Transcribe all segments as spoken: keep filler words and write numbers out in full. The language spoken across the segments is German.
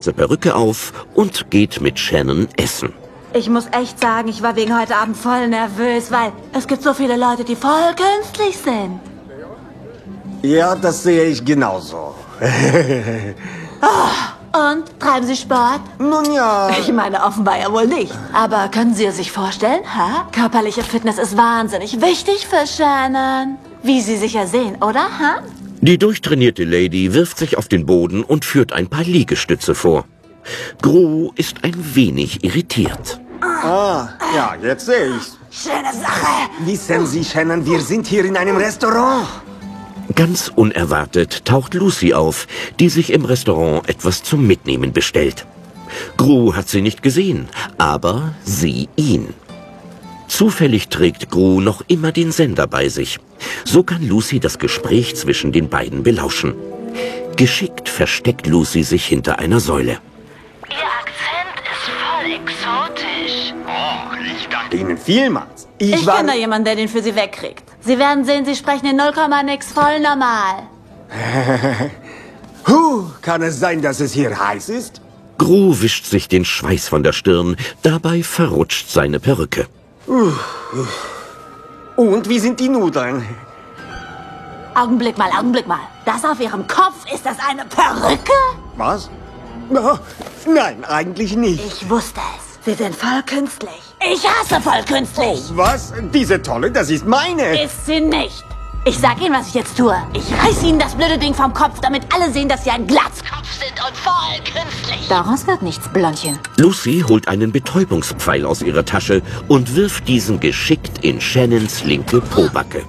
schwarze Perücke auf und geht mit Shannon essen. Ich muss echt sagen, ich war wegen heute Abend voll nervös, weil es gibt so viele Leute, die voll künstlich sind. Ja, das sehe ich genauso. Oh, und, treiben Sie Sport? Nun ja. Ich meine, offenbar ja wohl nicht. Aber können Sie es sich vorstellen, ha? Körperliche Fitness ist wahnsinnig wichtig für Shannon. Wie Sie sicher sehen, oder, ha? Die durchtrainierte Lady wirft sich auf den Boden und führt ein paar Liegestütze vor. Gru ist ein wenig irritiert. Ah, ja, jetzt sehe ich's. Schöne Sache. Wissen Sie, Shannon, wir sind hier in einem Restaurant. Ganz unerwartet taucht Lucy auf, die sich im Restaurant etwas zum Mitnehmen bestellt. Gru hat sie nicht gesehen, aber sie ihn. Zufällig trägt Gru noch immer den Sender bei sich. So kann Lucy das Gespräch zwischen den beiden belauschen. Geschickt versteckt Lucy sich hinter einer Säule. Ihr Akzent ist voll exotisch. Oh, ich danke Ihnen vielmals. Ich, Ich war... kenne da jemanden, der den für Sie wegkriegt. Sie werden sehen, Sie sprechen in null Komma nix voll normal. Huh, kann es sein, dass es hier heiß ist? Gru wischt sich den Schweiß von der Stirn, dabei verrutscht seine Perücke. Uh, uh. Und wie sind die Nudeln? Augenblick mal, Augenblick mal. Das auf Ihrem Kopf, ist das eine Perücke? Was? Oh, nein, eigentlich nicht. Ich wusste es. Sie sind voll künstlich. Ich hasse voll künstlich. Was? Diese tolle, das ist meine. Ist sie nicht. Ich sag Ihnen, was ich jetzt tue. Ich reiß Ihnen das blöde Ding vom Kopf, damit alle sehen, dass Sie ein Glatzkopf sind und voll künstlich. Daraus wird nichts, Blondchen. Lucy holt einen Betäubungspfeil aus ihrer Tasche und wirft diesen geschickt in Shannons linke Pobacke.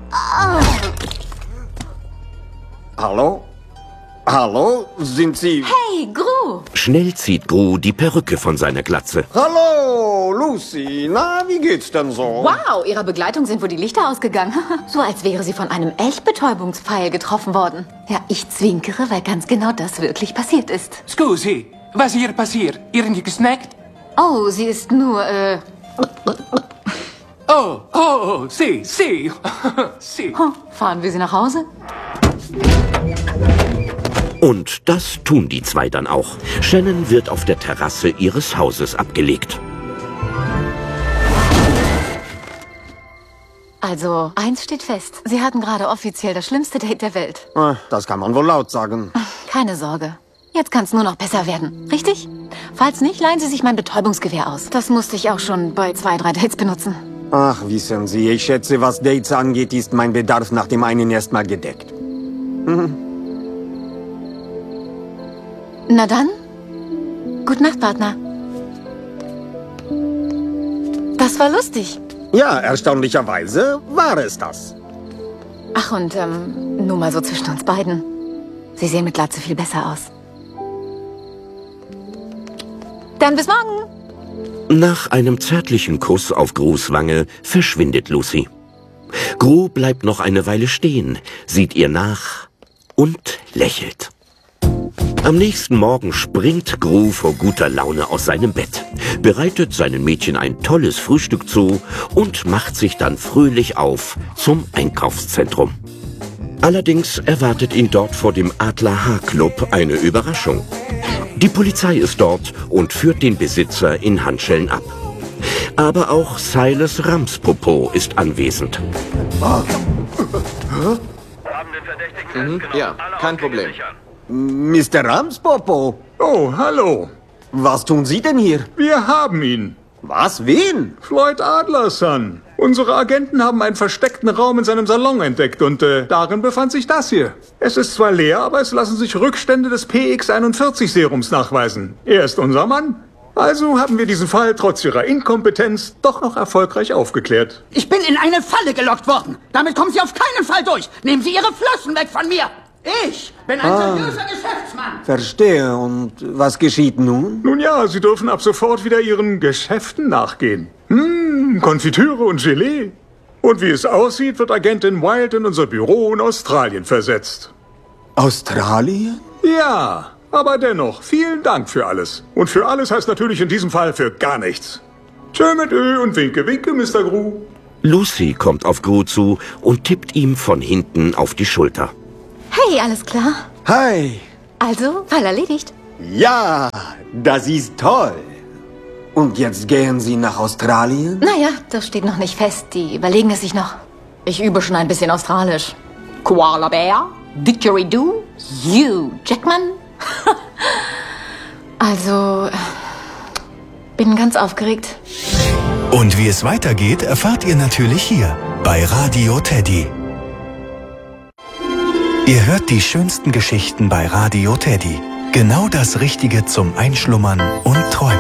Hallo? Hallo? Sind Sie... Hey, Gru! Schnell zieht Gru die Perücke von seiner Glatze. Hallo, Lucy. Na, wie geht's denn so? Wow, ihrer Begleitung sind wohl die Lichter ausgegangen. So als wäre sie von einem Echtbetäubungspfeil getroffen worden. Ja, ich zwinkere, weil ganz genau das wirklich passiert ist. Scusi, was hier passiert? Irgendwie gesnackt? Oh, sie ist nur, äh... Oh, oh, si, si, si. Oh, fahren wir sie nach Hause? Und das tun die zwei dann auch. Shannon wird auf der Terrasse ihres Hauses abgelegt. Also, eins steht fest. Sie hatten gerade offiziell das schlimmste Date der Welt. Ah, das kann man wohl laut sagen. Keine Sorge. Jetzt kann es nur noch besser werden. Richtig? Falls nicht, leihen Sie sich mein Betäubungsgewehr aus. Das musste ich auch schon bei zwei, drei Dates benutzen. Ach, wissen Sie, ich schätze, was Dates angeht, ist mein Bedarf nach dem einen erstmal gedeckt. Mhm. Na dann, gute Nacht, Partner. Das war lustig. Ja, erstaunlicherweise war es das. Ach, und ähm, nur mal so zwischen uns beiden. Sie sehen mit Glatze viel besser aus. Dann bis morgen. Nach einem zärtlichen Kuss auf Grus Wange verschwindet Lucy. Gru bleibt noch eine Weile stehen, sieht ihr nach und lächelt. Am nächsten Morgen springt Gru vor guter Laune aus seinem Bett, bereitet seinen Mädchen ein tolles Frühstück zu und macht sich dann fröhlich auf zum Einkaufszentrum. Allerdings erwartet ihn dort vor dem Adler Haarclub eine Überraschung. Die Polizei ist dort und führt den Besitzer in Handschellen ab. Aber auch Silas Ramspopo ist anwesend. Mhm, ja, kein Problem. Mister Ramspopo. Oh, hallo. Was tun Sie denn hier? Wir haben ihn. Was? Wen? Floyd Adlerson. Unsere Agenten haben einen versteckten Raum in seinem Salon entdeckt und äh, darin befand sich das hier. Es ist zwar leer, aber es lassen sich Rückstände des P X einundvierzig Serums nachweisen. Er ist unser Mann. Also haben wir diesen Fall trotz ihrer Inkompetenz doch noch erfolgreich aufgeklärt. Ich bin in eine Falle gelockt worden. Damit kommen Sie auf keinen Fall durch. Nehmen Sie Ihre Flossen weg von mir. Ich bin ein Ah. seriöser Geschäftsmann. Verstehe. Und was geschieht nun? Nun ja, Sie dürfen ab sofort wieder Ihren Geschäften nachgehen. Hm, Konfitüre und Gelee. Und wie es aussieht, wird Agentin Wild in unser Büro in Australien versetzt. Australien? Ja, aber dennoch, vielen Dank für alles. Und für alles heißt natürlich in diesem Fall für gar nichts. Tschö mit Ö und winke, winke, Mister Gru. Lucy kommt auf Gru zu und tippt ihm von hinten auf die Schulter. Hey, alles klar? Hi. Also, Fall erledigt. Ja, das ist toll. Und jetzt gehen Sie nach Australien? Naja, das steht noch nicht fest. Die überlegen es sich noch. Ich übe schon ein bisschen Australisch. Koala Bear, Didgeridoo, Hugh Jackman. Also, bin ganz aufgeregt. Und wie es weitergeht, erfahrt ihr natürlich hier bei Radio Teddy. Ihr hört die schönsten Geschichten bei Radio Teddy. Genau das Richtige zum Einschlummern und Träumen.